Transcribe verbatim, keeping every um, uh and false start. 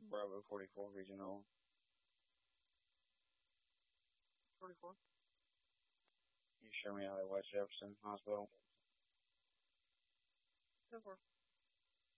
Bravo forty-four Regional. forty-four. You show me out at West Jefferson Hospital. ten four.